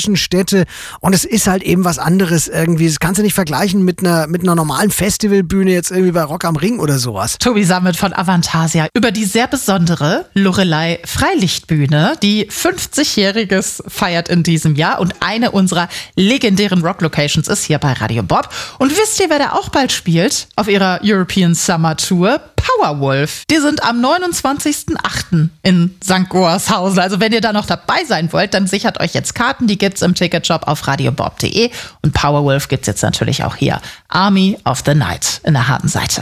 Kirchenstätte und es ist halt eben was anderes irgendwie. Das kannst du nicht vergleichen mit einer normalen Festivalbühne jetzt irgendwie bei Rock am Ring oder sowas. Tobi Sammet von Avantasia über die sehr besondere Loreley Freilichtbühne, die 50-Jähriges feiert in diesem Jahr und eine unserer legendären Rock-Locations ist hier bei Radio Bob. Und wisst ihr, wer da auch bald spielt auf ihrer European Summer Tour? Powerwolf. Die sind am 29.08. in St. Goarshausen. Also wenn ihr da noch dabei sein wollt, dann sichert euch jetzt Karten. Die gibt's im Ticketshop auf radiobob.de. Und Powerwolf gibt's jetzt natürlich auch hier. Army of the Night in der harten Seite.